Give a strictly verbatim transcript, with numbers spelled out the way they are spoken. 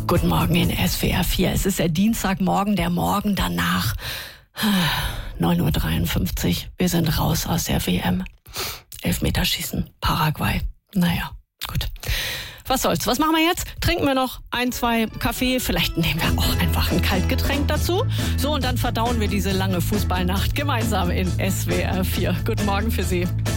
Guten Morgen in S W R vier. Es ist der Dienstagmorgen, der Morgen danach. neun Uhr dreiundfünfzig. Wir sind raus aus der W M. Elfmeterschießen, Paraguay. Naja, gut. Was soll's? Was machen wir jetzt? Trinken wir noch ein, zwei Kaffee? Vielleicht nehmen wir auch einfach ein Kaltgetränk dazu. So, und dann verdauen wir diese lange Fußballnacht gemeinsam in S W R vier. Guten Morgen für Sie.